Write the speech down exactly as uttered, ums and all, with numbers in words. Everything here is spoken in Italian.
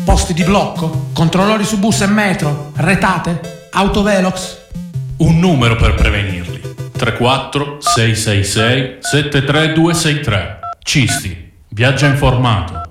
posti di blocco, controllori su bus e metro, retate, autovelox. Un numero per prevenirli: tre quattro sei sei sei sette tre due sei tre. Cisti, viaggia informato.